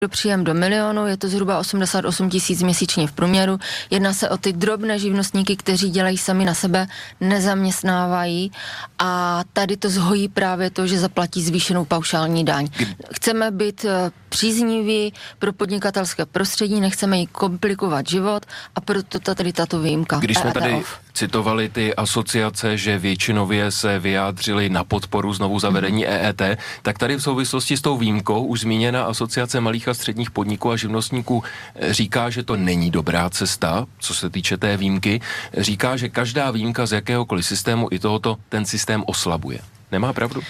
příjem do milionu, je to zhruba 88 000 měsíčně v průměru. Jedná se o ty drobné živnostníky, kteří dělají sami na sebe, nezaměstnávají a tady to zhojí právě to, že zaplatí zvýšenou paušální daň. Chceme být přízniví pro podnikatelské prostředí, nechceme jí komplikovat život a proto tady tato výjimka. Když jsme tady citovali ty asociace, že většinově se vyjádřili na podporu znovu zavedení EET, tak tady v souvislosti s tou výjimkou už zmíněná asociace malých a středních podniků a živnostníků říká, že to není dobrá cesta, co se týče té výjimky. Říká, že každá výjimka z jakéhokoliv systému i tohoto ten systém oslabuje. Nemá pravdu?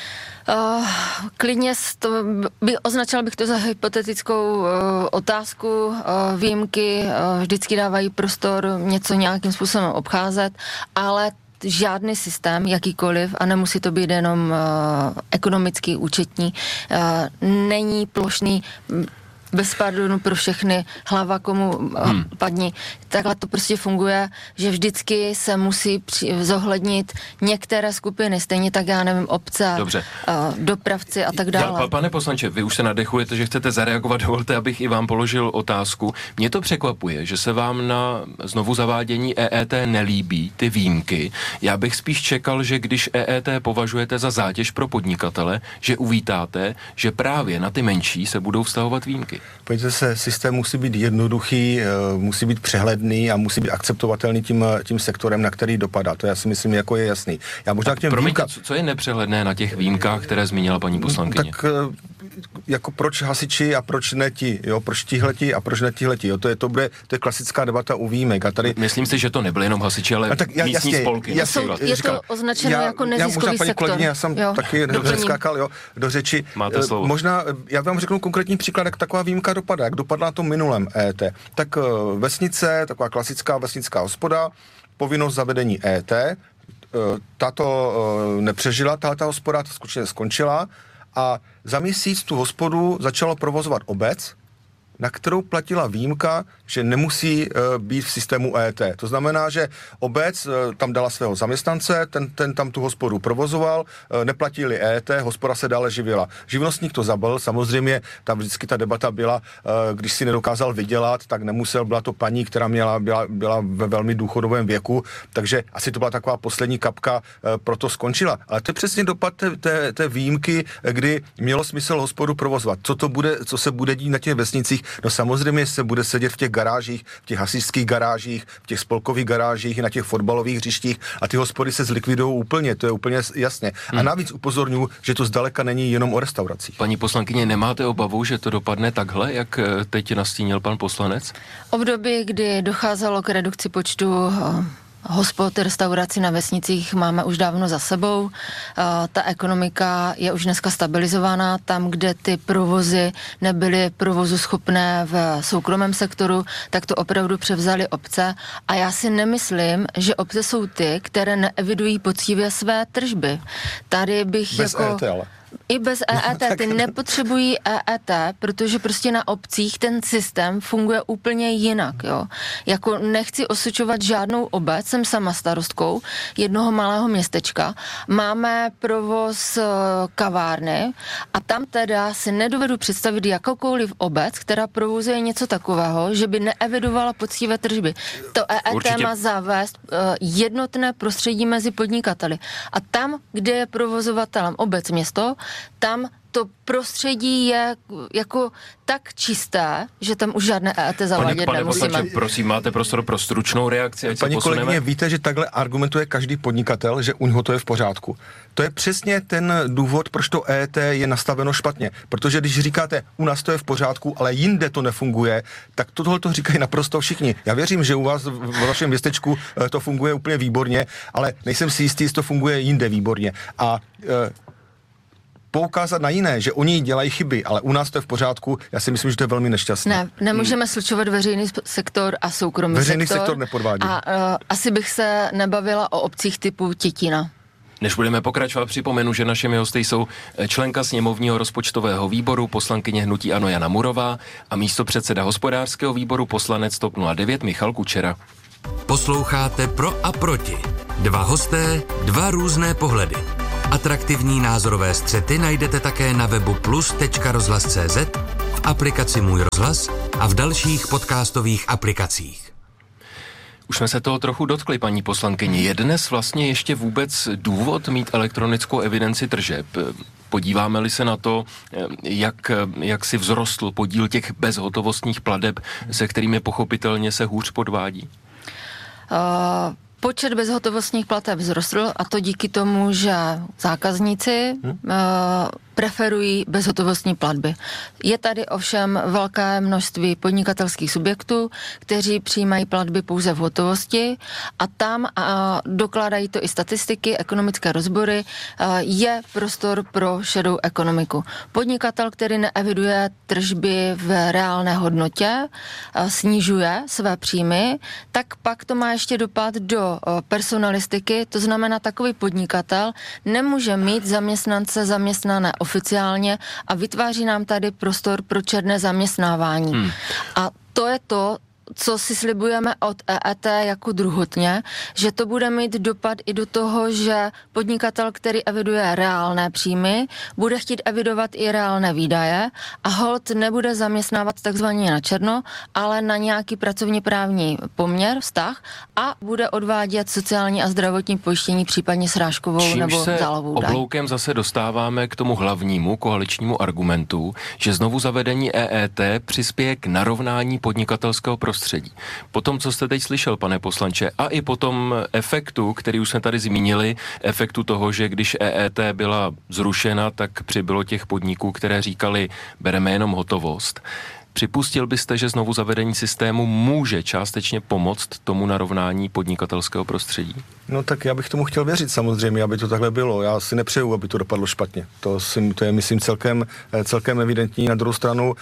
Klidně označila bych to za hypotetickou otázku. Výjimky vždycky dávají prostor něco nějakým způsobem obcházet, ale žádný systém, jakýkoliv, a nemusí to být jenom ekonomický, účetní, není plošný, bez pardonu pro všechny, hlava komu padni. Takhle to prostě funguje, že vždycky se musí zohlednit některé skupiny, stejně tak, já nevím, obce, dopravci a tak dále. Pane poslanče, vy už se nadechujete, že chcete zareagovat, dovolte, abych i vám položil otázku. Mě to překvapuje, že se vám na znovu zavádění EET nelíbí ty výjimky. Já bych spíš čekal, že když EET považujete za zátěž pro podnikatele, že uvítáte, že právě na ty menší se budou vztahovat výjimky. Pojďte se, systém musí být jednoduchý, musí být přehledný a musí být akceptovatelný tím sektorem, na který dopadá. To já si myslím, jako je jasný. Já možná k těm výjimkám... Co je nepřehledné na těch výjimkách, které zmínila paní poslankyně? Tak jako proč hasiči a proč ne ti, jo? Proč tihleti a proč ne tihleti, jo? To je klasická debata u výjimek. A tady... Myslím si, že to nebyli jenom hasiči, ale místní spolky. Je to označeno jako neziskový sektor. Kolegyně, já jsem taky skákal do řeči. Máte slovo. Možná, já vám řeknu konkrétní příklad, jak taková výjimka dopadá, jak dopadla na tom minulém EET. Tak vesnice, taková klasická vesnická hospoda, povinnost zavedení EET, tato nepřežila, ta hospoda skutečně skončila a za měsíc tu hospodu začalo provozovat obec, na kterou platila výjimka, že nemusí být v systému EET. To znamená, že obec tam dala svého zaměstnance, ten tam tu hospodu provozoval, neplatili EET, hospoda se dále živila. Živnostník to zabil, samozřejmě tam vždycky ta debata byla, když si nedokázal vydělat, tak nemusel, byla to paní, která byla ve velmi důchodovém věku, takže asi to byla taková poslední kapka, proto skončila. Ale to je přesně dopad té výjimky, kdy mělo smysl hospodu provozovat. Co se bude dít na těch vesnicích? No samozřejmě se bude sedět v těch garážích, v těch hasičských garážích, v těch spolkových garážích, na těch fotbalových hřištích a ty hospody se zlikvidují úplně, to je úplně jasně. A navíc upozorňuji, že to zdaleka není jenom o restauracích. Paní poslankyně, nemáte obavu, že to dopadne takhle, jak teď nastínil pan poslanec? Období, kdy docházelo k redukci počtu hospod, restaurací na vesnicích máme už dávno za sebou. Ta ekonomika je už dneska stabilizovaná. Tam, kde ty provozy nebyly provozu schopné v soukromém sektoru, tak to opravdu převzaly obce. A já si nemyslím, že obce jsou ty, které neevidují poctivě své tržby. Tady bych bez EET, ale. I bez EET, ty nepotřebují EET, protože prostě na obcích ten systém funguje úplně jinak, jo. Jako nechci osočovat žádnou obec, jsem sama starostkou jednoho malého městečka, máme provoz kavárny a tam teda si nedovedu představit jakoukoliv obec, která provozuje něco takového, že by neevidovala poctivé tržby. To EET určitě má zavést jednotné prostředí mezi podnikateli. A tam, kde je provozovatelem obec, město, tam to prostředí je jako tak čisté, že tam už žádné EET zavádět nemusíme. Pane prosím, máte prostor pro stručnou reakci, ať paní se posuneme. Kolegyně, víte, že takhle argumentuje každý podnikatel, že u něho to je v pořádku. To je přesně ten důvod, proč to EET je nastaveno špatně. Protože když říkáte, u nás to je v pořádku, ale jinde to nefunguje, tak tohle to říkají naprosto všichni. Já věřím, že u vás v vašem městečku to funguje úplně výborně, ale nejsem si jistý, jestli to funguje jinde výborně. A poukázat na jiné, že oni dělají chyby, ale u nás to je v pořádku, já si myslím, že to je velmi nešťastné. Ne, nemůžeme slučovat veřejný sektor a soukromý veřejný sektor. Veřejný sektor nepodvádí. A asi bych se nebavila o obcích typu Tětina. Než budeme pokračovat, připomenu, že našimi hosty jsou členka sněmovního rozpočtového výboru, poslankyně hnutí ANO Jana Murová a místopředseda hospodářského výboru, poslanec TOP 09 Michal Kučera. Posloucháte Pro a proti. Dva hosté, dva různé pohledy. Atraktivní názorové střety najdete také na webu plus.rozhlas.cz, v aplikaci Můj rozhlas a v dalších podcastových aplikacích. Už jsme se toho trochu dotkli, paní poslankyni. Je dnes vlastně ještě vůbec důvod mít elektronickou evidenci tržeb? Podíváme-li se na to, jak si vzrostl podíl těch bezhotovostních plateb, se kterými pochopitelně se hůř podvádí? Počet bezhotovostních plateb vzrostl, a to díky tomu, že zákazníci preferují bezhotovostní platby. Je tady ovšem velké množství podnikatelských subjektů, kteří přijímají platby pouze v hotovosti, a tam, dokládají to i statistiky, ekonomické rozbory, je prostor pro šedou ekonomiku. Podnikatel, který neeviduje tržby v reálné hodnotě, snižuje své příjmy, tak pak to má ještě dopad do personalistiky, to znamená, takový podnikatel nemůže mít zaměstnance zaměstnané oficiálně a vytváří nám tady prostor pro černé zaměstnávání. A to je to, co si slibujeme od EET jako druhotně, že to bude mít dopad i do toho, že podnikatel, který eviduje reálné příjmy, bude chtít evidovat i reálné výdaje a holt nebude zaměstnávat takzvaně na černo, ale na nějaký pracovně právní poměr, vztah, a bude odvádět sociální a zdravotní pojištění, případně srážkovou nebo zálohovou daň. Obloukem zase dostáváme k tomu hlavnímu koaličnímu argumentu, že znovu zavedení EET přispěje k narovnání podnikatelského prostředí. Po tom, co jste teď slyšel, pane poslanče, a i po tom efektu, který už jsme tady zmínili, efektu toho, že když EET byla zrušena, tak přibylo těch podniků, které říkali, bereme jenom hotovost. Připustil byste, že znovu zavedení systému může částečně pomoct tomu narovnání podnikatelského prostředí? No tak já bych tomu chtěl věřit samozřejmě, aby to takhle bylo. Já si nepřeju, aby to dopadlo špatně. To je, myslím, celkem evidentní. Na druhou stranu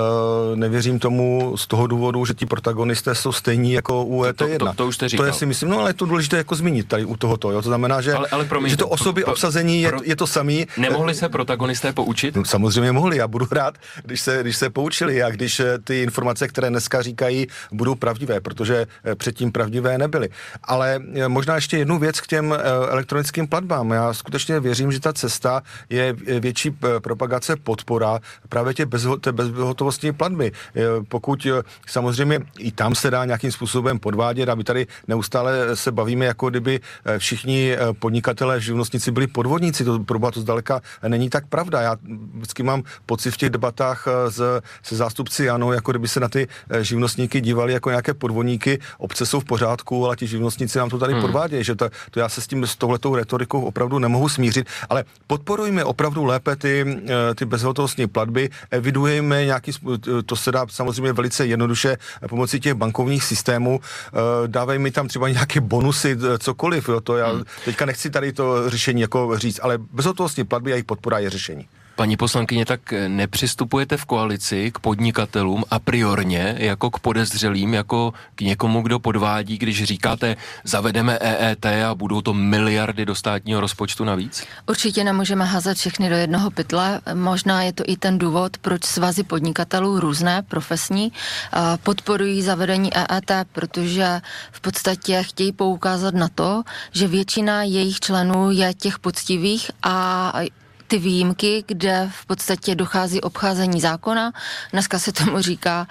nevěřím tomu z toho důvodu, že ti protagonisté jsou stejní jako u ET1. To už jste říkal. To je, si myslím, no ale je to důležité jako zmínit tady u tohoto. Jo? To znamená, že, že to osoby obsazení je to samý. Nemohli se protagonisté poučit? No, samozřejmě mohli. Já budu rád, když se poučili a když ty informace, které dneska říkají, budou pravdivé, protože předtím pravdivé nebyly. Ale možná ještě jednu věc k těm elektronickým platbám. Já skutečně věřím, že ta cesta je větší propagace, podpora právě té bezhotovostní platby. Pokud samozřejmě i tam se dá nějakým způsobem podvádět, aby tady neustále se bavíme, jako kdyby všichni podnikatelé, živnostníci byli podvodníci. To zdaleka není tak pravda. Já vždycky mám pocit v těch debatách se zástupci ANO, jako kdyby se na ty živnostníky dívali jako nějaké podvodníky. Obce jsou v pořádku, ale ti živnostníci nám to tady podvádějí, že to já se s touhletou retorikou opravdu nemohu smířit, ale podporujme opravdu lépe ty bezhotovostní platby, evidujeme to se dá samozřejmě velice jednoduše pomocí těch bankovních systémů, dávejme tam třeba nějaké bonusy, cokoliv, jo, to já teďka nechci tady to řešení jako říct, ale bezhotovostní platby a jejich podpora je řešení. Paní poslankyně, tak nepřistupujete v koalici k podnikatelům a priorně jako k podezřelým, jako k někomu, kdo podvádí, když říkáte, zavedeme EET a budou to miliardy do státního rozpočtu navíc? Určitě nemůžeme házet všechny do jednoho pytle. Možná je to i ten důvod, proč svazy podnikatelů různé, profesní, podporují zavedení EET, protože v podstatě chtějí poukázat na to, že většina jejich členů je těch poctivých a ty výjimky, kde v podstatě dochází obcházení zákona. Dneska se tomu říká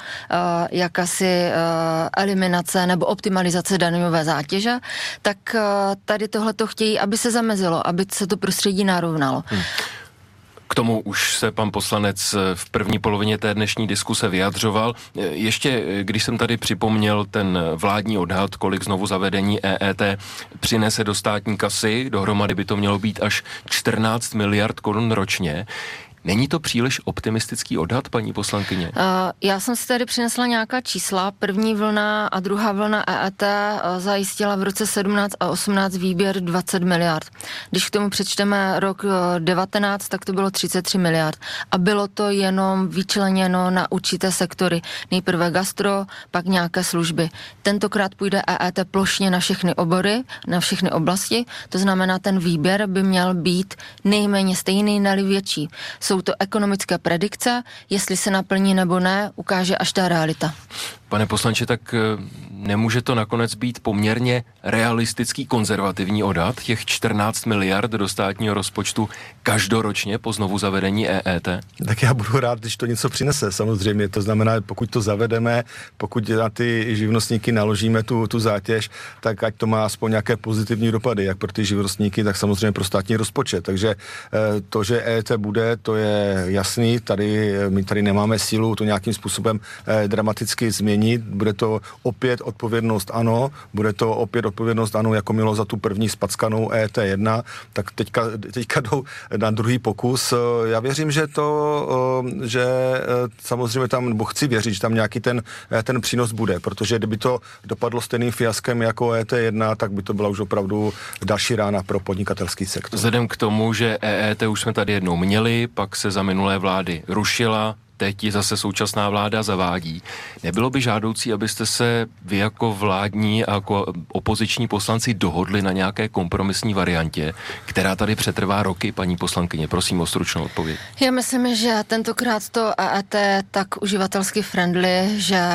jakási eliminace nebo optimalizace daňové zátěže, tak tady tohleto chtějí, aby se zamezilo, aby se to prostředí narovnalo. K tomu už se pan poslanec v první polovině té dnešní diskuse vyjadřoval. Ještě, když jsem tady připomněl ten vládní odhad, kolik znovu zavedení EET přinese do státní kasy, dohromady by to mělo být až 14 miliard korun ročně. Není to příliš optimistický odhad, paní poslankyně? Já jsem si tady přinesla nějaká čísla. První vlna a druhá vlna EET zajistila v roce 17 a 18 výběr 20 miliard. Když k tomu přečteme rok 19, tak to bylo 33 miliard. A bylo to jenom vyčleněno na určité sektory. Nejprve gastro, pak nějaké služby. Tentokrát půjde EET plošně na všechny obory, na všechny oblasti. To znamená, ten výběr by měl být nejméně stejný, ne-li větší. Jsou to ekonomické predikce, jestli se naplní nebo ne, ukáže až ta realita. Pane poslanče, tak nemůže to nakonec být poměrně realistický konzervativní odhad, těch 14 miliard do státního rozpočtu každoročně po znovu zavedení EET? Tak já budu rád, když to něco přinese, samozřejmě. To znamená, pokud to zavedeme, pokud na ty živnostníky naložíme tu zátěž, tak ať to má aspoň nějaké pozitivní dopady, jak pro ty živnostníky, tak samozřejmě pro státní rozpočet. Takže to, že EET bude, to je jasný. My tady nemáme sílu to nějakým způsobem dramaticky změnit. Bude to opět odpovědnost ANO, jako mělo za tu první spackanou EET1, tak teďka jdou na druhý pokus. Já věřím, že samozřejmě tam, nebo chci věřit, že tam nějaký ten přínos bude, protože kdyby to dopadlo stejným fiaskem jako EET1, tak by to byla už opravdu další rána pro podnikatelský sektor. Vzhledem k tomu, že EET už jsme tady jednou měli, pak se za minulé vlády rušila, teď ji zase současná vláda zavádí. Nebylo by žádoucí, abyste se vy jako vládní a jako opoziční poslanci dohodli na nějaké kompromisní variantě, která tady přetrvá roky, paní poslankyně? Prosím o stručnou odpověď. Já myslím, že tentokrát to EET je tak uživatelsky friendly, že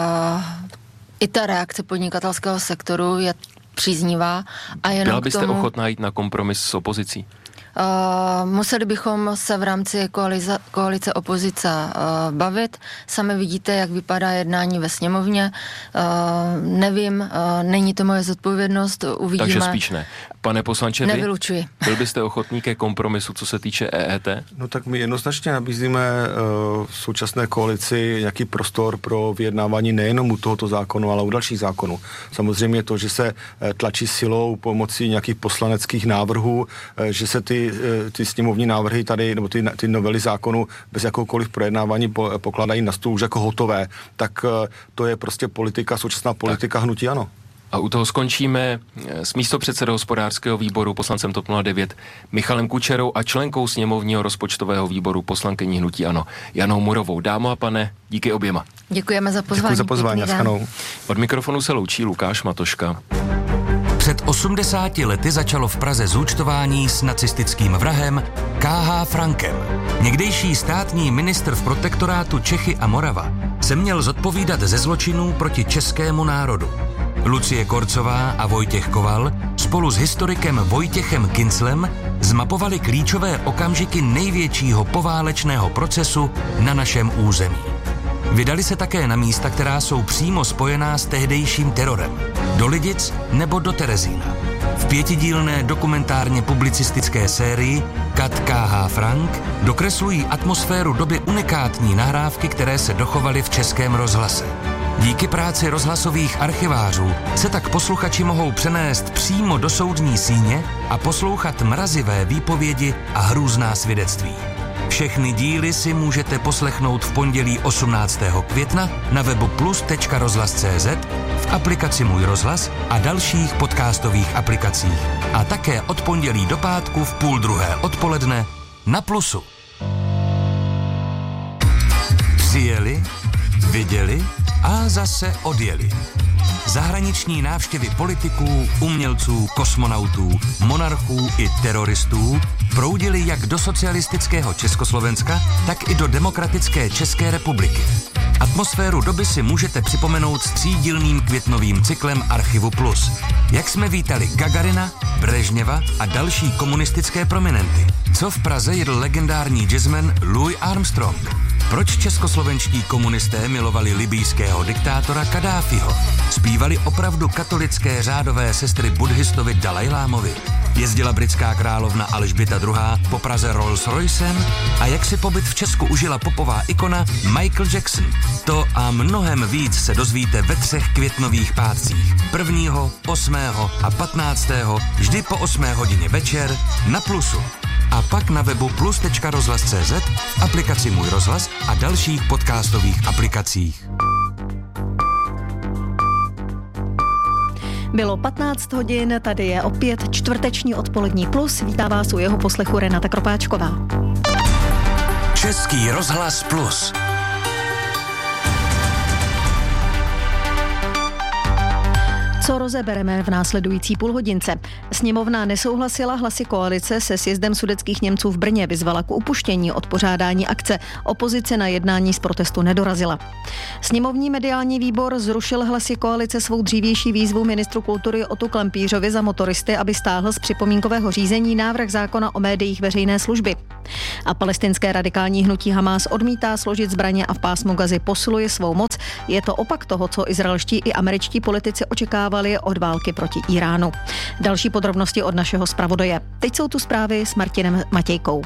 i ta reakce podnikatelského sektoru je příznivá. A jenom byla byste ochotná jít na kompromis s opozicí? Museli bychom se v rámci koalice opozice bavit. Sami vidíte, jak vypadá jednání ve sněmovně. Nevím, není to moje zodpovědnost, uvidíme. Takže spíš ne. Pane poslanče, nevylučuji. Byl byste ochotný ke kompromisu, co se týče EET? No tak my jednoznačně nabízíme v současné koalici nějaký prostor pro vyjednávání nejenom u tohoto zákonu, ale u dalších zákonů. Samozřejmě to, že se tlačí silou pomocí nějakých poslaneckých návrhů, že se ty sněmovní návrhy tady, nebo ty novely zákonu bez jakoukoliv projednávání pokladají na stůl už jako hotové, tak to je prostě současná politika hnutí ANO. A u toho skončíme s místopředsedou hospodářského výboru, poslancem TOP 09 Michalem Kučerou a členkou sněmovního rozpočtového výboru, poslankyní hnutí ANO Janou Murovou. Dámo a pane, díky oběma. Děkujeme za pozvání. Děkuji za pozvání, naschanou. Od mikrofonu se loučí Lukáš Matoška. Před 80 lety začalo v Praze zúčtování s nacistickým vrahem K.H. Frankem. Někdejší státní ministr v protektorátu Čechy a Morava se měl zodpovídat ze zločinů proti českému národu. Lucie Korcová a Vojtěch Koval spolu s historikem Vojtěchem Kinclem zmapovali klíčové okamžiky největšího poválečného procesu na našem území. Vydali se také na místa, která jsou přímo spojená s tehdejším terorem. Do Lidic nebo do Terezína. V 5dílné dokumentárně publicistické sérii Kat K.H. Frank dokreslují atmosféru doby unikátní nahrávky, které se dochovaly v Českém rozhlase. Díky práci rozhlasových archivářů se tak posluchači mohou přenést přímo do soudní síně a poslouchat mrazivé výpovědi a hrůzná svědectví. Všechny díly si můžete poslechnout v pondělí 18. května na webu plus.rozhlas.cz, v aplikaci Můj rozhlas a dalších podcastových aplikacích. A také od pondělí do pátku v 12:30 odpoledne na Plusu. Přijeli, viděli a zase odjeli. Zahraniční návštěvy politiků, umělců, kosmonautů, monarchů i teroristů proudily jak do socialistického Československa, tak i do demokratické České republiky. Atmosféru doby si můžete připomenout s 3dílným květnovým cyklem Archivu Plus. Jak jsme vítali Gagarina, Brežněva a další komunistické prominenty. Co v Praze jedl legendární jazzman Louis Armstrong? Proč českoslovenští komunisté milovali libýského diktátora Kadáfiho? Zpívali opravdu katolické řádové sestry buddhistovi Dalajlámovi? Jezdila britská královna Alžběta II. Po Praze Rolls Roycem? A jak si pobyt v Česku užila popová ikona Michael Jackson? To a mnohem víc se dozvíte ve 3 květnových pátcích. 1., 8. a 15. vždy po 8 hodině večer na Plusu. A pak na webu plus.rozhlas.cz, v aplikaci Můj rozhlas a dalších podcastových aplikacích. Bylo 15 hodin, tady je opět čtvrteční odpolední Plus. Vítá vás u jeho poslechu Renata Kropáčková. Český rozhlas Plus. Co rozebereme v následující půlhodince? Sněmovna nesouhlasila hlasy koalice se sjezdem sudetských Němců v Brně, vyzvala k upuštění od pořádání akce. Opozice na jednání z protestu nedorazila. Sněmovní mediální výbor zrušil hlasy koalice svou dřívější výzvu ministru kultury Otu Klempířovi za motoristy, aby stáhl z připomínkového řízení návrh zákona o médiích veřejné služby. A palestinské radikální hnutí Hamás odmítá složit zbraně a v pásmu Gazy posiluje svou moc. Je to opak toho, co izraelští i američtí politici očekávali od války proti Iránu. Další podrobnosti od našeho zpravodaje. Teď jsou tu zprávy s Martinem Matějkou.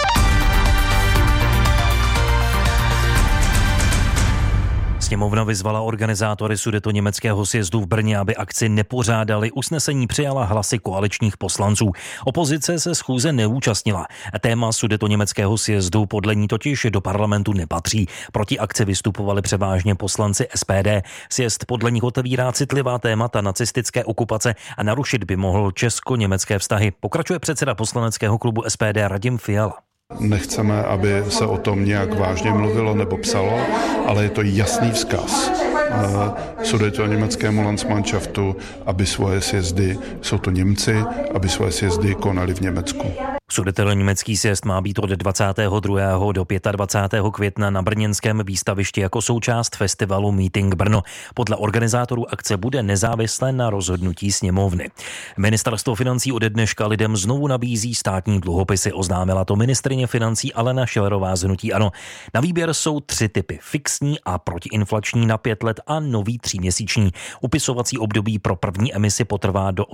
Sněmovna vyzvala organizátory sudetoněmeckého sjezdu v Brně, aby akci nepořádali. Usnesení přijala hlasy koaličních poslanců. Opozice se schůze neúčastnila. Téma sudetoněmeckého sjezdu podle ní totiž do parlamentu nepatří. Proti akci vystupovali převážně poslanci SPD. Sjezd podle nich otevírá citlivá témata nacistické okupace a narušit by mohl česko-německé vztahy. Pokračuje předseda poslaneckého klubu SPD Radim Fiala. Nechceme, aby se o tom nějak vážně mluvilo nebo psalo, ale je to jasný vzkaz sudetoněmeckému Landsmannschaftu, aby svoje sjezdy, jsou to Němci, aby svoje sjezdy konali v Německu. Sudetoněmecký sjezd má být od 22. do 25. května na brněnském výstavišti jako součást festivalu Meeting Brno. Podle organizátorů akce bude nezávislé na rozhodnutí sněmovny. Ministerstvo financí ode dneška lidem znovu nabízí státní dluhopisy, oznámila to ministryně financí Alena Schillerová z hnutí ANO. Na výběr jsou 3 typy: fixní a protiinflační na 5 let a nový 3měsíční. Upisovací období pro první emisi potrvá do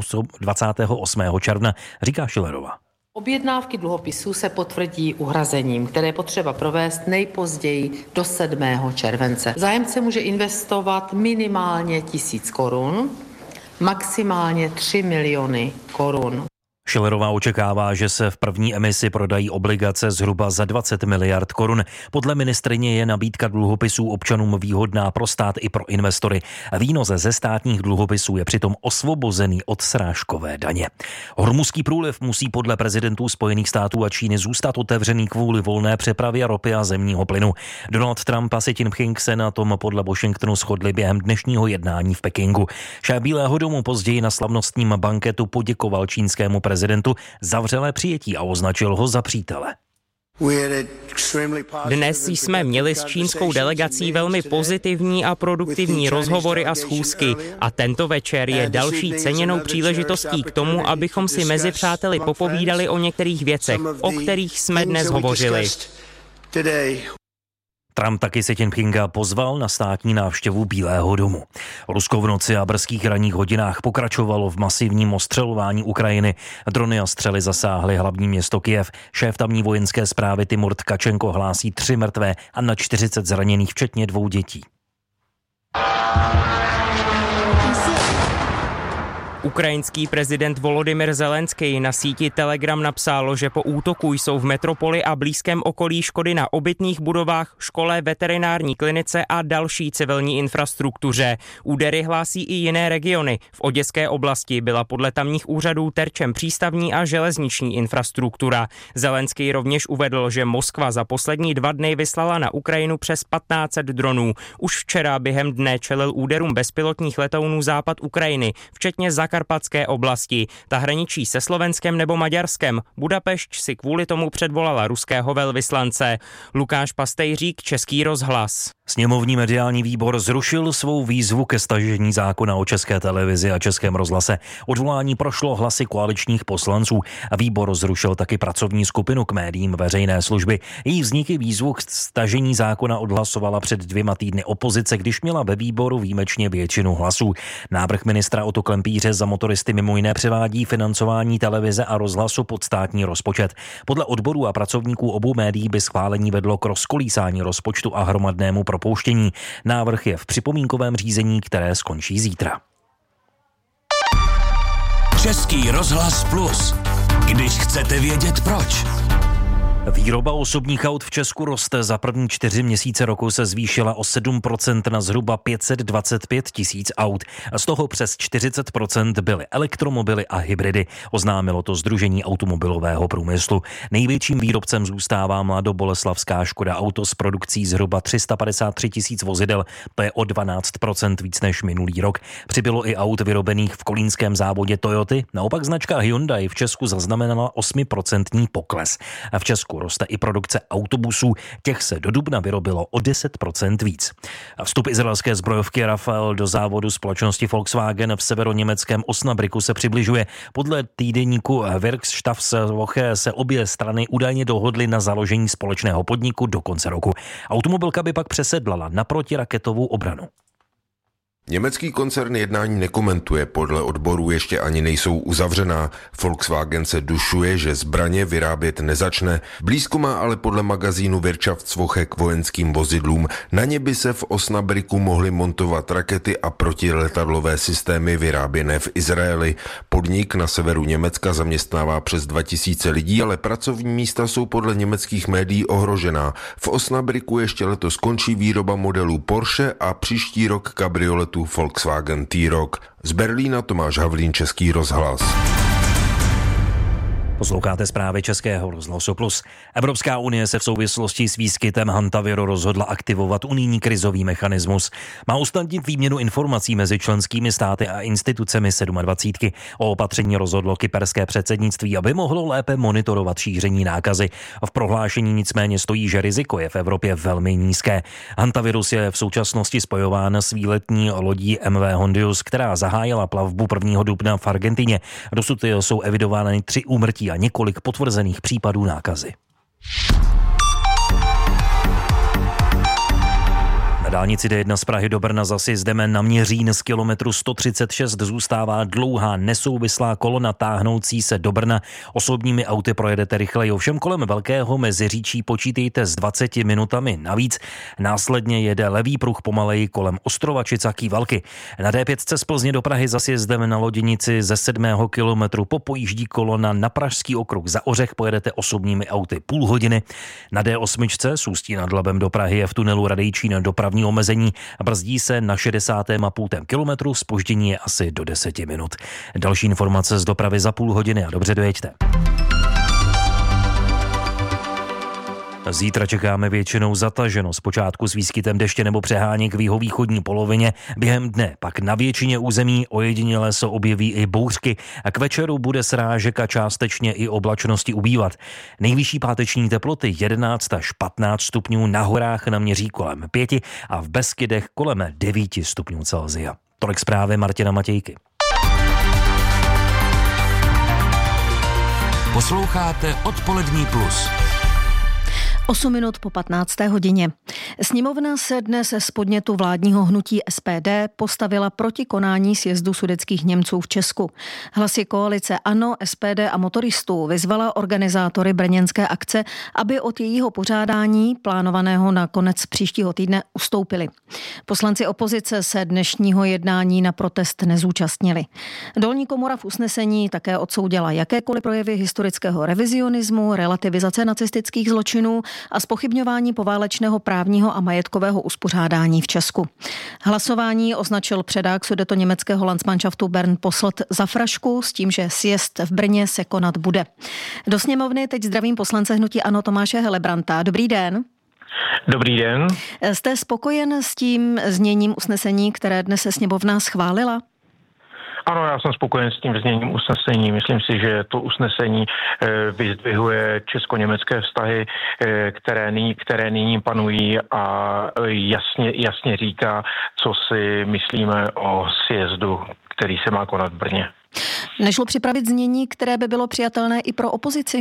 28. června, říká Schillerová. Objednávky dluhopisů se potvrdí uhrazením, které je potřeba provést nejpozději do 7. července. Zájemce může investovat minimálně 1000 korun, maximálně 3 miliony korun. Schillerová očekává, že se v první emisi prodají obligace zhruba za 20 miliard korun. Podle ministryně je nabídka dluhopisů občanům výhodná pro stát i pro investory. Výnos ze státních dluhopisů je přitom osvobozený od srážkové daně. Hormuzský průliv musí podle prezidentů Spojených států a Číny zůstat otevřený kvůli volné přepravě ropy a zemního plynu. Donald Trump a Xi Jinping se na tom podle Washingtonu shodli během dnešního jednání v Pekingu. Šéf Bílého domu později na slavnostním banketu poděkoval čínskému prezidentu za vřelé přijetí a označil ho za přítele. Dnes jsme měli s čínskou delegací velmi pozitivní a produktivní rozhovory a schůzky a tento večer je další ceněnou příležitostí k tomu, abychom si mezi přáteli popovídali o některých věcech, o kterých jsme dnes hovořili. Trump taky Xi Jinpinga pozval na státní návštěvu Bílého domu. Rusko v noci a brzkých ranních hodinách pokračovalo v masivním ostřelování Ukrajiny. Drony a střely zasáhly hlavní město Kyjev. Šéf tamní vojenské správy Timur Tkačenko hlásí 3 mrtvé a na 40 zraněných, včetně 2 dětí. Ukrajinský prezident Volodymyr Zelenský na síti Telegram napsal, že po útoku jsou v metropoli a blízkém okolí škody na obytných budovách, škole, veterinární klinice a další civilní infrastruktuře. Údery hlásí i jiné regiony. V Oděské oblasti byla podle tamních úřadů terčem přístavní a železniční infrastruktura. Zelenský rovněž uvedl, že Moskva za poslední 2 dny vyslala na Ukrajinu přes 1500 dronů. Už včera během dne čelil úderům bezpilotních letounů západ Ukrajiny, včetně Zakarpatské oblasti. Ta hraničí se Slovenskem nebo Maďarskem. Budapešť si kvůli tomu předvolala ruského velvyslance. Lukáš Pastejřík, Český rozhlas. Sněmovní mediální výbor zrušil svou výzvu ke stažení zákona o České televizi a Českém rozhlase. Odvolání prošlo hlasy koaličních poslanců. Výbor zrušil taky pracovní skupinu k médiím veřejné služby. Její vzniky výzvu k stažení zákona odhlasovala před 2 týdny opozice, když měla ve výboru výjimečně většinu hlasů. Návrh ministra Oto Klempíře za motoristy mimo jiné převádí financování televize a rozhlasu pod státní rozpočet. Podle odborů a pracovníků obou médií by schválení vedlo k rozkolísání rozpočtu a hromadnému propouštění. Návrh je v připomínkovém řízení, které skončí zítra. Český rozhlas Plus. Když chcete vědět proč. Výroba osobních aut v Česku roste. Za první 4 měsíce roku se zvýšila o 7% na zhruba 525 000 aut. Z toho přes 40% byly elektromobily a hybridy. Oznámilo to Sdružení automobilového průmyslu. Největším výrobcem zůstává mladoboleslavská Škoda Auto s produkcí zhruba 353 000 vozidel. To je o 12% víc než minulý rok. Přibylo i aut vyrobených v kolínském závodě Toyoty. Naopak značka Hyundai v Česku zaznamenala 8% pokles. V Česku Německu roste i produkce autobusů, těch se do dubna vyrobilo o 10% víc. Vstup izraelské zbrojovky Rafael do závodu společnosti Volkswagen v severoněmeckém Osnabrücku se přibližuje. Podle týdeníku Werkstattwoche se obě strany údajně dohodly na založení společného podniku do konce roku. Automobilka by pak přesedlala na protiraketovou obranu. Německý koncern jednání nekomentuje, podle odborů ještě ani nejsou uzavřená. Volkswagen se dušuje, že zbraně vyrábět nezačne. Blízko má ale podle magazínu Wirtschaftswoche k vojenským vozidlům. Na ně by se v Osnabrücku mohly montovat rakety a protiletadlové systémy vyráběné v Izraeli. Podnik na severu Německa zaměstnává přes 2000 lidí, ale pracovní místa jsou podle německých médií ohrožená. V Osnabrücku ještě letos končí výroba modelů Porsche a příští rok kabrioletu Volkswagen T-Roc. Z Berlína Tomáš Havlín, Český rozhlas. Posloucháte zprávy Českého rozhlasu Plus. Evropská unie se v souvislosti s výskytem hantaviru rozhodla aktivovat unijní krizový mechanismus. Má usnadnit výměnu informací mezi členskými státy a institucemi 27. O opatření rozhodlo kyperské předsednictví, aby mohlo lépe monitorovat šíření nákazy. V prohlášení nicméně stojí, že riziko je v Evropě velmi nízké. Hantavirus je v současnosti spojován s výletní lodí MV Hondius, která zahájila plavbu 1. dubna v Argentině. Dosud jsou evidovány 3 úmrtí a několik potvrzených případů nákazy. Na dálnici D1 z Prahy do Brna za sjezdem na Měřín z kilometru 136 zůstává dlouhá nesouvislá kolona táhnoucí se do Brna. Osobními auty projedete rychleji, ovšem kolem Velkého Meziříčí počítejte s 20 minutami navíc. Následně jede levý pruh pomaleji kolem Ostrova či Caký-Valky. Na D5 z Plzně do Prahy za sjezdem na Loděnici ze 7. kilometru popojíždí kolona na Pražský okruh za Ořech, pojedete osobními auty půl hodiny. Na D8 z Ústí nad Labem do Prahy je v tunelu Radejčín dopravní omezení, brzdí se na 60,5 kilometru, zpoždění je asi do 10 minut. Další informace z dopravy za půl hodiny a dobře dojeďte. Zítra čekáme většinou zataženo, zpočátku s výskytem deště nebo přeháněk v jihovýchodní polovině. Během dne pak na většině území ojediněle se objeví i bouřky a k večeru bude srážek a částečně i oblačnosti ubývat. Nejvyšší páteční teploty 11 až 15 stupňů, na horách naměří kolem 5 a v Beskydech kolem 9 stupňů Celsia. Tolik zprávy Martina Matějky. Posloucháte Odpolední plus. 8 minut po 15. hodině. Sněmovna se dnes z podnětu vládního hnutí SPD postavila proti konání sjezdu sudetských Němců v Česku. Hlasy koalice ANO, SPD a motoristů vyzvala organizátory brněnské akce, aby od jejího pořádání, plánovaného na konec příštího týdne, ustoupili. Poslanci opozice se dnešního jednání na protest nezúčastnili. Dolní komora v usnesení také odsoudila jakékoliv projevy historického revizionismu, relativizace nacistických zločinů a zpochybňování poválečného právního a majetkového uspořádání v Česku. Hlasování označil předák sudetoněmeckého landsmanšaftu Bernd Posselt za frašku s tím, že sjezd v Brně se konat bude. Do sněmovny teď zdravím poslance hnutí ANO Tomáše Helebranta. Dobrý den. Dobrý den. Jste spokojen s tím zněním usnesení, které dnes se sněmovna schválila? Ano, já jsem spokojen s tím zněním usnesení. Myslím si, že to usnesení vyzdvihuje česko-německé vztahy, které nyní panují a jasně říká, co si myslíme o sjezdu, který se má konat v Brně. Nešlo připravit znění, které by bylo přijatelné i pro opozici?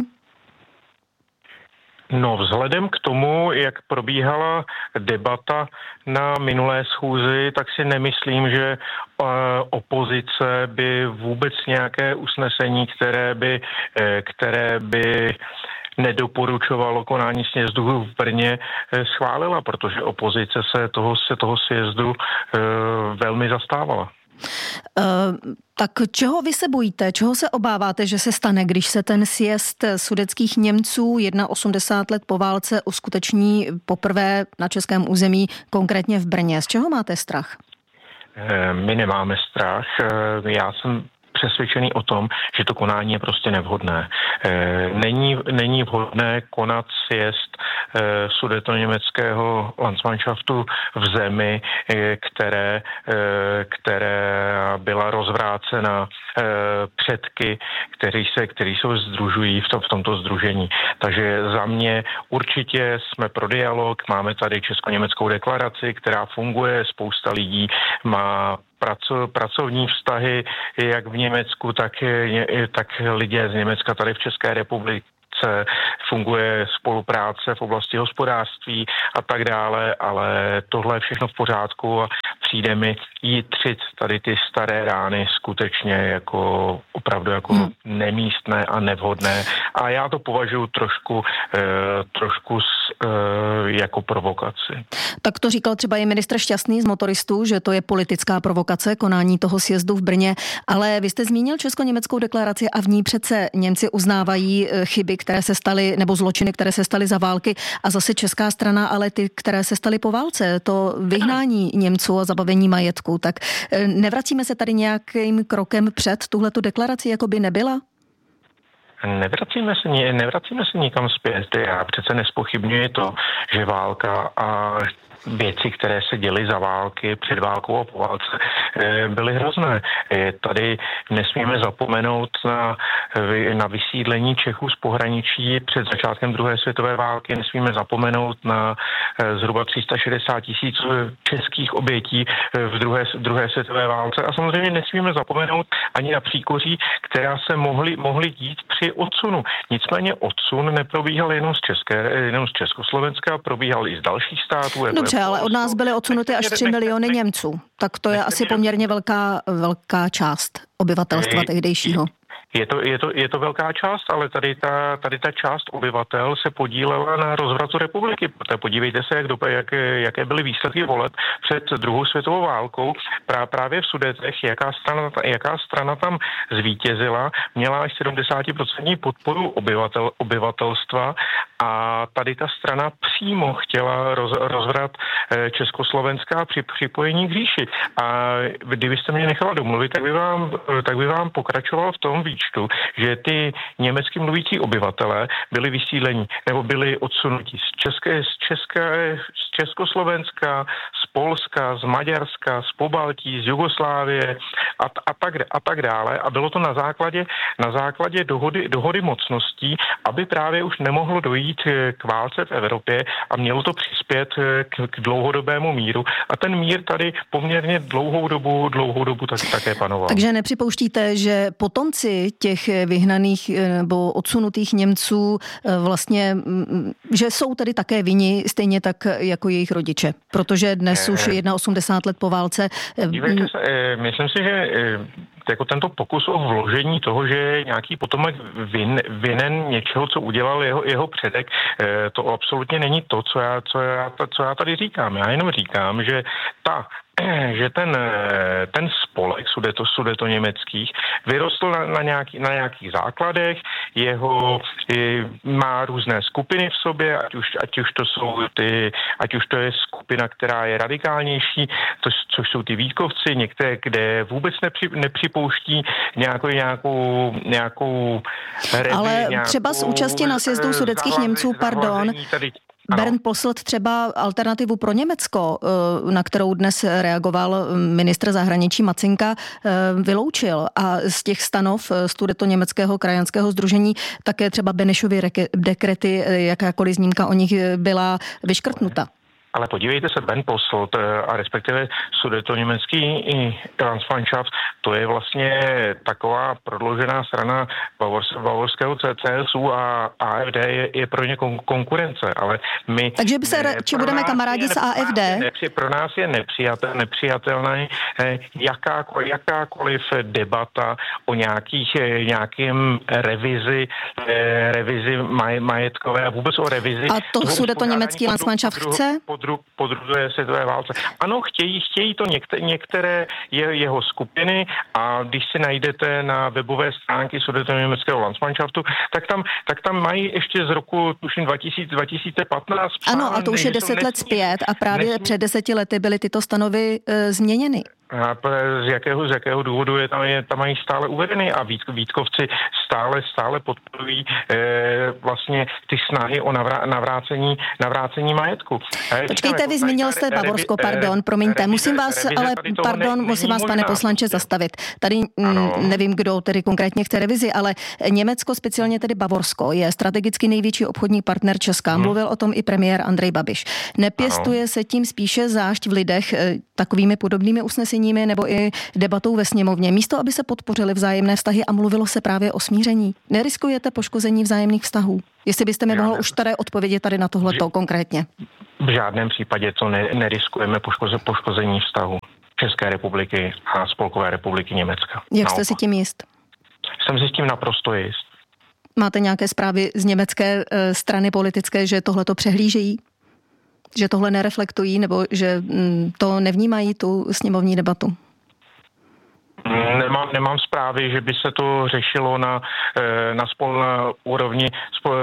No, vzhledem k tomu, jak probíhala debata na minulé schůzi, tak si nemyslím, že opozice by vůbec nějaké usnesení, které by nedoporučovalo konání sjezdu v Brně, schválila, protože opozice se toho sjezdu velmi zastávala. Tak čeho vy se bojíte? Čeho se obáváte, že se stane, když se ten sjezd sudetských Němců 81 let po válce uskuteční poprvé na českém území, konkrétně v Brně? Z čeho máte strach? My nemáme strach. Já jsem přesvědčený o tom, že to konání je prostě nevhodné. Není vhodné konat sjezd sudetoněmeckého Landsmannschaftu v zemi, která byla rozvrácena předky, kteří se sdružují v tomto sdružení. Takže za mě určitě jsme pro dialog, máme tady Česko-německou deklaraci, která funguje, spousta lidí má pracovní vztahy jak v Německu, tak lidé z Německa tady v České republice. Funguje spolupráce v oblasti hospodářství a tak dále, ale tohle je všechno v pořádku a přijde mi jitřit tady ty staré rány skutečně jako opravdu jako nemístné a nevhodné. A já to považuji trošku jako provokaci. Tak to říkal třeba i ministr Šťastný z motoristů, že to je politická provokace, konání toho sjezdu v Brně, ale vy jste zmínil Česko-německou deklaraci a v ní přece Němci uznávají chyby, které se staly, nebo zločiny, které se staly za války a zase česká strana, ale ty, které se staly po válce, to vyhnání Němců a zabavení majetku, tak nevracíme se tady nějakým krokem před tuhletu deklaraci, jako by nebyla? Nevracíme se nikam zpět. Já přece nespochybňuji to, že válka a věci, které se děly za války, před válkou a po válce, byly hrozné. Tady nesmíme zapomenout na vysídlení Čechů z pohraničí před začátkem druhé světové války, nesmíme zapomenout na zhruba 360 000 českých obětí v druhé světové válce a samozřejmě nesmíme zapomenout ani na příkoří, která se mohly dít při odsunu. Nicméně odsun neprobíhal jenom z Československa, probíhal i z dalších států. Dobře, ale od nás byly odsunuty až 3 miliony Němců. Tak to je asi poměrně velká část obyvatelstva tehdejšího. Je to velká část, ale tady ta část obyvatel se podílela na rozvratu republiky. Podívejte se, jaké byly výsledky voleb před druhou světovou válkou. Právě v Sudetech, jaká strana tam zvítězila, měla až 70% podporu obyvatelstva a tady ta strana přímo chtěla rozvrat Československa při připojení k říši. A kdybyste mě nechala domluvit, tak by vám pokračoval v tom výčtu, že ty německy mluvící obyvatelé byli vysídleni nebo byli odsunuti z Československa, z Polska, z Maďarska, z Pobaltí, z Jugoslávie a tak dále. A bylo to na základě dohody mocností, aby právě už nemohlo dojít k válce v Evropě a mělo to přispět k dlouhodobému míru. A ten mír tady poměrně dlouhou dobu také panoval. Takže nepřipouštíte, že potomci těch vyhnaných nebo odsunutých Němců vlastně, že jsou tedy také vinni stejně tak jako jejich rodiče, protože dnes už je 81 let po válce. Dívejte se, myslím si, že jako tento pokus o vložení toho, že nějaký potomek vinen něčeho, co udělal jeho předek, to absolutně není to, co já tady říkám. Já jenom říkám, že ten spolek sudetoněmeckých vyrostl na nějakých základech, má různé skupiny v sobě, ať už to je skupina, která je radikálnější, což jsou ty Vítkovci, některé, kde vůbec nepřipouští nějakou ale třeba z účasti na sjezdu sudetských Němců, Bernd Posselt třeba alternativu pro Německo, na kterou dnes reagoval ministr zahraničí Macinka, vyloučil a z těch stanov Sudetoněmeckého krajanského sdružení také třeba Benešovy dekrety, jakákoliv zmínka o nich byla vyškrtnuta. Ale podívejte se, Bernd Posselt a respektive sudetoněmecký Landsmannschaft, to je vlastně taková prodloužená strana bavorského CSU a AfD je pro ně konkurence, ale my... Takže budeme kamarádi s AfD? Pro nás je nepřijatelná jakákoliv debata o nějakým revizi majetkové a vůbec o revizi... A to sudetoněmecký Landsmannschaft chce? po druhé světové válce. Ano, chtějí to některé jeho skupiny a když si najdete na webové stránky Sudetoněmeckého Landsmannschaftu, tak tam mají ještě z roku, tuším 2015. Ano, a to už je 10 let zpět a právě před 10 lety byly tyto stanovy změněny. A z jakého důvodu je tam mají stále uvedeny a Vítkovci stále podporují vlastně ty snahy o navrácení majetku. Počkejte, vy zmínil jste Bavorsko, promiňte, musím vás, pane poslanče, zastavit. Tady nevím, kdo tedy konkrétně chce revizi, ale Německo, speciálně tedy Bavorsko, je strategicky největší obchodní partner Česka. Mluvil o tom i premiér Andrej Babiš. Nepěstuje se tím spíše zášť v lidech takovými podobnými usneseními nebo i debatou ve sněmovně, místo aby se podpořily vzájemné vztahy a mluvilo se právě o smíření? Neriskujete poškození vzájemných vztahů? Jestli byste mi mohl už tady odpovědět tady na tohleto konkrétně. V žádném případě to neriskujeme poškození vztahu České republiky a Spolkové republiky Německa. Jak jste si tím jist? Jsem si s tím naprosto jist. Máte nějaké zprávy z německé strany politické, že tohleto přehlížejí? Že tohle nereflektují nebo že to nevnímají, tu sněmovní debatu? Nemám zprávy, že by se to řešilo na úrovni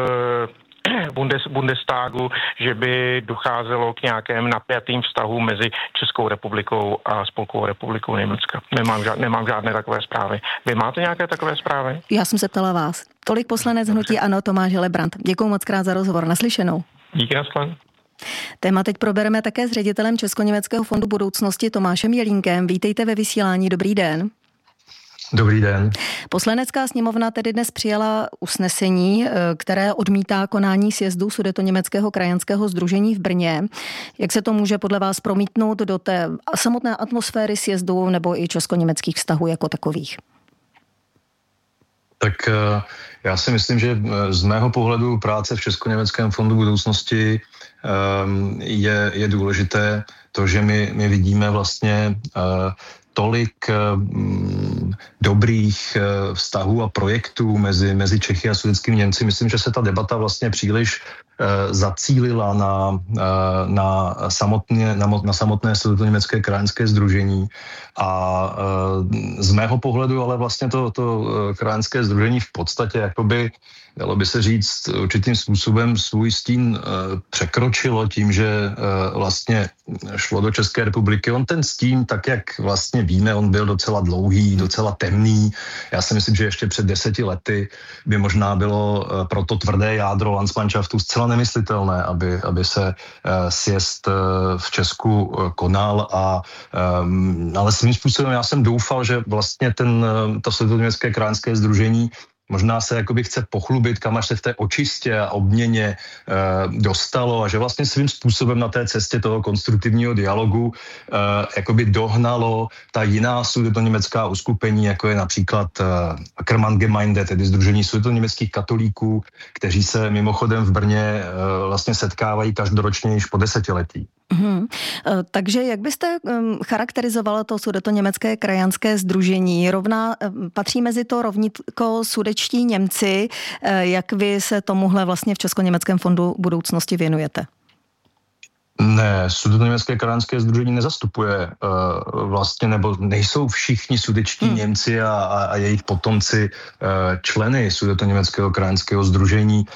Bundestagu, že by docházelo k nějakým napjatým vztahům mezi Českou republikou a Spolkovou republikou Německa. Nemám žádné takové zprávy. Vy máte nějaké takové zprávy? Já jsem se ptala vás. Tolik poslanec hnutí ANO Tomáš Helebrant. Děkuju moc krát za rozhovor. Naslyšenou. Díky, naschledanou. Téma teď probereme také s ředitelem Českoněmeckého fondu budoucnosti Tomášem Jelínkem. Vítejte ve vysílání, dobrý den. Dobrý den. Poslanecká sněmovna tedy dnes přijala usnesení, které odmítá konání sjezdu Sudetoněmeckého krajanského sdružení v Brně. Jak se to může podle vás promítnout do té samotné atmosféry sjezdu nebo i českoněmeckých vztahů jako takových? Tak já si myslím, že z mého pohledu práce v Českoněmeckém fondu budoucnosti je důležité to, že my vidíme vlastně tolik dobrých vztahů a projektů mezi Čechy a sudetskými Němci. Myslím, že se ta debata vlastně příliš zacílila na samotné Sudetoněmecké krajanské sdružení a z mého pohledu ale vlastně to krajanské sdružení v podstatě jakoby, dalo by se říct, určitým způsobem svůj stín překročilo tím, že vlastně šlo do České republiky. On ten stín, tak jak vlastně víme, on byl docela dlouhý, docela temný. Já si myslím, že ještě před 10 lety by možná bylo pro to tvrdé jádro Landsmannschaftu zcela nemyslitelné, aby se sjezd v Česku konal ale svým způsobem já jsem doufal, že vlastně to Sudetoněmecké krajanské sdružení možná se jakoby chce pochlubit, kam až se v té očistě a obměně dostalo a že vlastně svým způsobem na té cestě toho konstruktivního dialogu jakoby dohnalo ta jiná sudetoněmecká uskupení, jako je například Ackermann-Gemeinde, tedy Sdružení sudetoněmeckých katolíků, kteří se mimochodem v Brně vlastně setkávají každoročně již po desetiletí. Takže jak byste charakterizovala to sudetoněmecké krajanské sdružení? Patří mezi to rovnítko sudečtí Němci? Jak vy se tomuhle vlastně v Českoněmeckém fondu budoucnosti věnujete? Ne, Sudetoněmecké krajanské sdružení nezastupuje vlastně, nebo nejsou všichni sudečtí Němci a jejich potomci členy Sudetoněmeckého krajanského sdružení.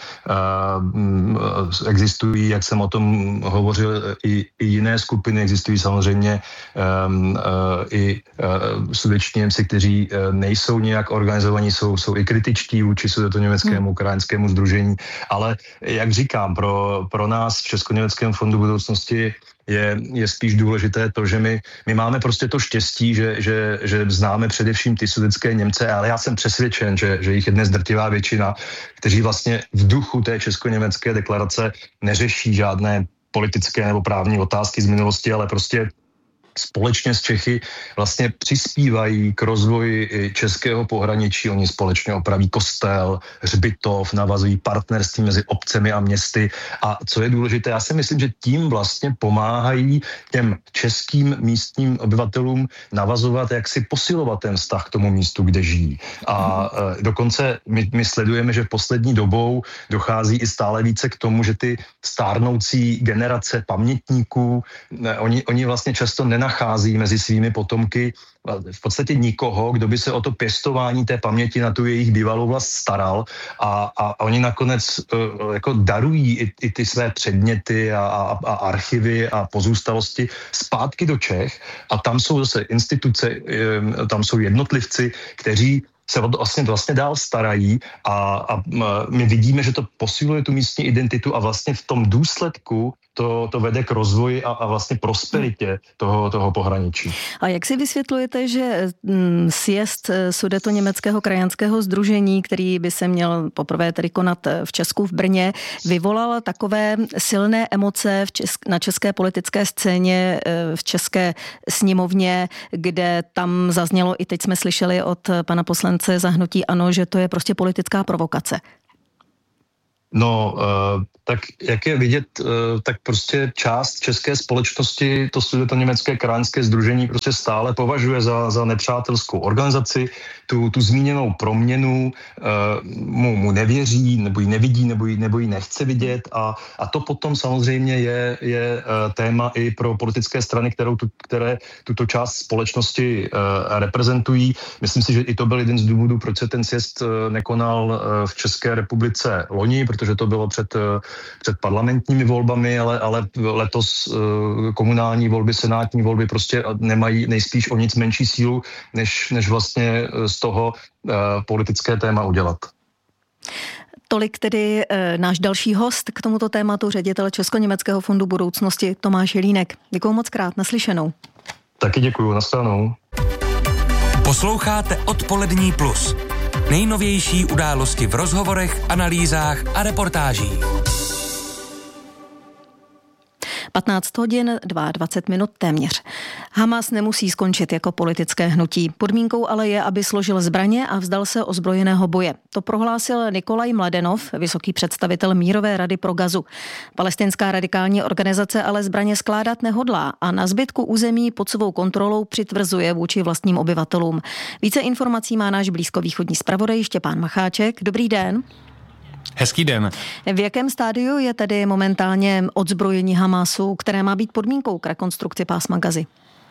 Existují, jak jsem o tom hovořil, i jiné skupiny, existují samozřejmě i sudečtí Němci, kteří nejsou nějak organizovaní, jsou i kritičtí vůči Sudetoněmeckému krajanskému sdružení, ale jak říkám, pro nás v Českoněmeckém fondu budoucnosti je spíš důležité to, že my máme prostě to štěstí, že známe především ty sudecké Němce, ale já jsem přesvědčen, že jich je dnes drtivá většina, kteří vlastně v duchu té českoněmecké deklarace neřeší žádné politické nebo právní otázky z minulosti, ale prostě společně s Čechy vlastně přispívají k rozvoji českého pohraničí. Oni společně opraví kostel, hřbitov, navazují partnerství mezi obcemi a městy. A co je důležité, já si myslím, že tím vlastně pomáhají těm českým místním obyvatelům navazovat, jak si posilovat ten vztah k tomu místu, kde žijí. A dokonce my sledujeme, že v poslední dobou dochází i stále více k tomu, že ty stárnoucí generace pamětníků, oni vlastně často nenachází mezi svými potomky v podstatě nikoho, kdo by se o to pěstování té paměti na tu jejich bývalou vlast staral a oni nakonec jako darují i ty své předměty a archivy a pozůstalosti zpátky do Čech a tam jsou zase instituce, tam jsou jednotlivci, kteří se o to vlastně dál starají a my vidíme, že to posiluje tu místní identitu a vlastně v tom důsledku to vede k rozvoji a vlastně prosperitě toho pohraničí. A jak si vysvětlujete, že sjezd Sudetoněmeckého krajanského sdružení, který by se měl poprvé tedy konat v Česku v Brně, vyvolal takové silné emoce na české politické scéně, v české sněmovně, kde tam zaznělo, i teď jsme slyšeli od pana poslance za hnutí ANO, že to je prostě politická provokace? No, tak jak je vidět, tak prostě část české společnosti to Sudetoněmecké krajanské sdružení prostě stále považuje za nepřátelskou organizaci. Tu zmíněnou proměnu mu nevěří, nebo ji nevidí, nebo ji nechce vidět a to potom samozřejmě je téma i pro politické strany, které tuto část společnosti reprezentují. Myslím si, že i to byl jeden z důvodů, proč se ten sjezd nekonal v České republice loni, protože to bylo před parlamentními volbami, ale letos komunální volby, senátní volby prostě nemají nejspíš o nic menší sílu, než vlastně z toho politické téma udělat. Tolik tedy náš další host k tomuto tématu, ředitel Česko-německého fondu budoucnosti Tomáš Jelínek. Děkuju moc krát, naslyšenou. Taky děkuju, nashledanou. Posloucháte Odpolední plus. Nejnovější události v rozhovorech, analýzách a reportážích. 15 hodin 22 minut téměř. Hamas nemusí skončit jako politické hnutí. Podmínkou ale je, aby složil zbraně a vzdal se ozbrojeného boje. To prohlásil Nikolaj Mladenov, vysoký představitel Mírové rady pro Gazu. Palestinská radikální organizace ale zbraně skládat nehodlá a na zbytku území pod svou kontrolou přitvrzuje vůči vlastním obyvatelům. Více informací má náš blízkovýchodní zpravodaj Štěpán Macháček. Dobrý den. Hezký den. V jakém stádiu je tedy momentálně odzbrojení Hamasu, které má být podmínkou k rekonstrukci pásma Gazy?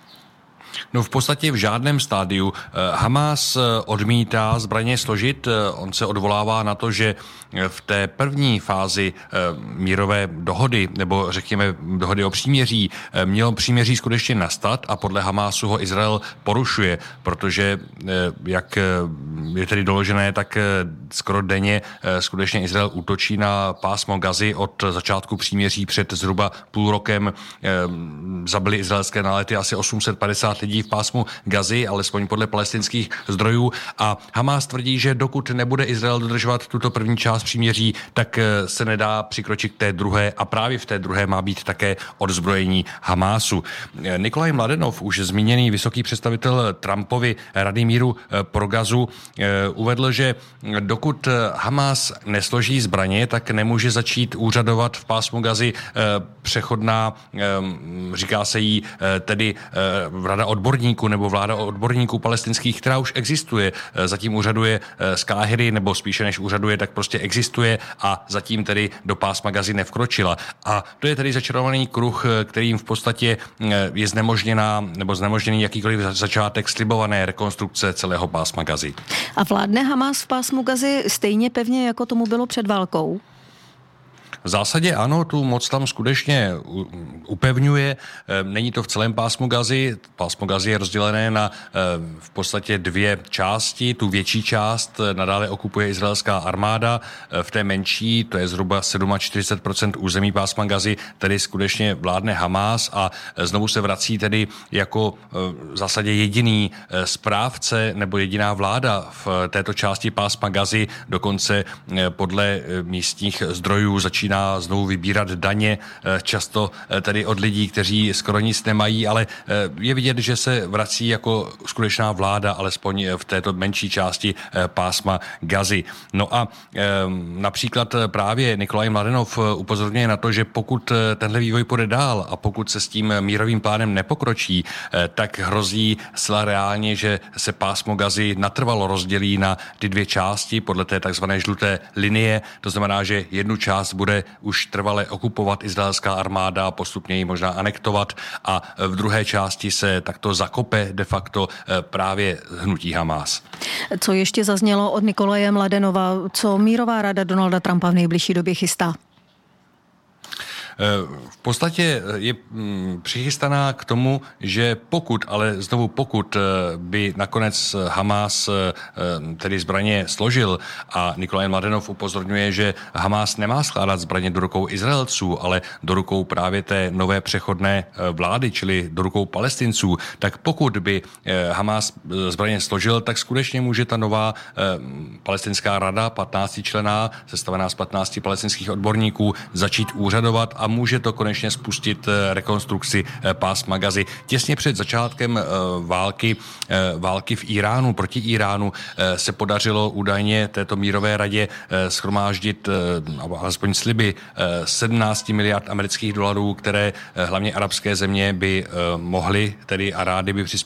No v podstatě v žádném stádiu. Hamas odmítá zbraně složit. On se odvolává na to, že v té první fázi mírové dohody, nebo řekněme dohody o příměří, mělo příměří skutečně nastat a podle Hamasu ho Izrael porušuje, protože jak je tedy doložené, tak skoro denně skutečně Izrael útočí na pásmo Gazy od začátku příměří před zhruba půl rokem. Zabili izraelské nálety asi 850 lidí v pásmu Gazy, alespoň podle palestinských zdrojů. A Hamas tvrdí, že dokud nebude Izrael dodržovat tuto první část příměří, tak se nedá přikročit k té druhé a právě v té druhé má být také odzbrojení Hamásu. Nikolaj Mladenov, už zmíněný vysoký představitel Trumpovy Rady míru pro Gazu, uvedl, že dokud Hamas nesloží zbraně, tak nemůže začít úřadovat v pásmu Gazy přechodná, říká se jí tedy rada odborníků nebo vláda odborníků palestinských, která už existuje. Zatím úřaduje z Káhiry, nebo spíše než úřaduje, tak prostě existuje a zatím tedy do pásma Gazy nevkročila. A to je tedy začarovaný kruh, kterým v podstatě je znemožněný jakýkoliv začátek slibované rekonstrukce celého pásma Gazy. A vládne Hamas v pásmu Gazy stejně pevně, jako tomu bylo před válkou? V zásadě ano, tu moc tam skutečně upevňuje. Není to v celém pásmu Gazy. Pásmo Gazy je rozdělené na v podstatě dvě části. Tu větší část nadále okupuje izraelská armáda. V té menší, to je zhruba 47% území pásma Gazy, tedy skutečně vládne Hamas a znovu se vrací tedy jako v zásadě jediný správce nebo jediná vláda v této části pásma Gazy. Dokonce podle místních zdrojů začíná začíná znovu vybírat daně, často tedy od lidí, kteří skoro nic nemají, ale je vidět, že se vrací jako skutečná vláda, alespoň v této menší části pásma Gazy. No a například právě Nikolaj Mladenov upozorňuje na to, že pokud tenhle vývoj půjde dál a pokud se s tím mírovým plánem nepokročí, tak hrozí zcela reálně, že se pásmo Gazy natrvalo rozdělí na ty dvě části podle té takzvané žluté linie. To znamená, že jednu část bude už trvale okupovat izraelská armáda, postupně ji možná anektovat a v druhé části se takto zakope de facto právě hnutí Hamás. Co ještě zaznělo od Nikolaje Mladenova, co mírová rada Donalda Trumpa v nejbližší době chystá? V podstatě je přichystaná k tomu, že pokud by nakonec Hamás tedy zbraně složil a Nikolaj Mladenov upozorňuje, že Hamás nemá skládat zbraně do rukou Izraelců, ale do rukou právě té nové přechodné vlády, čili do rukou Palestinců, tak pokud by Hamás zbraně složil, tak skutečně může ta nová palestinská rada, 15členná, sestavená z 15 palestinských odborníků, začít úřadovat a může to konečně spustit rekonstrukci pásma Gazy. Těsně před začátkem války v Iránu, proti Iránu, se podařilo údajně této mírové radě shromáždit alespoň sliby 17 miliard amerických dolarů, které hlavně arabské země by mohly tedy a rády by